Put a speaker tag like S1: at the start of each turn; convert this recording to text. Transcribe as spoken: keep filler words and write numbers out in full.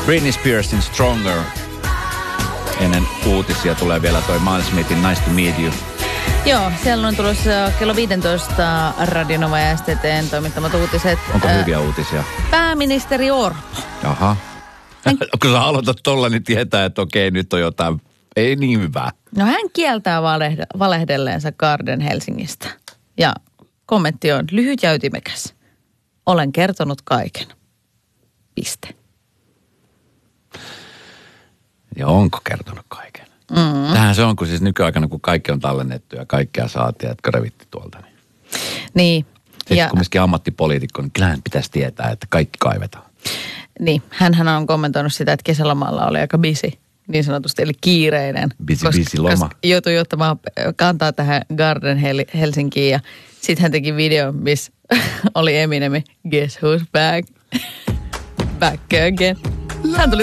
S1: Britney Spearsin Stronger. Ennen uutisia tulee vielä toi Miles Smithin Nice to Meet You.
S2: Joo, siellä on tulossa kello viisitoista Radio Nova ja S T T:n toimittamat uutiset.
S1: Onko ää, hyviä uutisia?
S2: Pääministeri Orpo.
S1: Jaha. Hän... Kun sä aloitat tolla, niin tietää, että okei, nyt on jotain, ei niin hyvää.
S2: No hän kieltää valehde- valehdelleensa Garden Helsingistä. Ja kommentti on lyhyt ja ytimekäs. Olen kertonut kaiken. Piste.
S1: Ja onko kertonut kaiken? Mm. Tähän se on, kun siis nykyaikana, kun kaikki on tallennettu ja kaikkea saatiin, jotka revitti tuolta. Niin.
S2: niin.
S1: Sitten ja... kumminkin ammattipoliitikko, niin kyllähän pitäisi tietää, että kaikki kaivetaan.
S2: Niin, hänhän on kommentoinut sitä, että kesälomalla oli aika busy, niin sanotusti, eli kiireinen.
S1: Busy, busy loma.
S2: Koska joutui ottamaan kantaa tähän Garden Helsinkiin ja sitten hän teki video, missä oli Eminemi, guess who's back, back again. Hän tuli